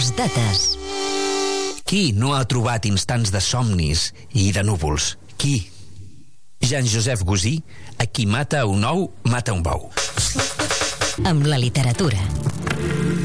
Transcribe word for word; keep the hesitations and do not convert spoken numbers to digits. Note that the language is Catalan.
Postdates. Qui no ha trobat instants de somnis i de núvols? Qui? Jean-Joseph Gosí, a qui mata un ou, mata un bou. Amb la literatura.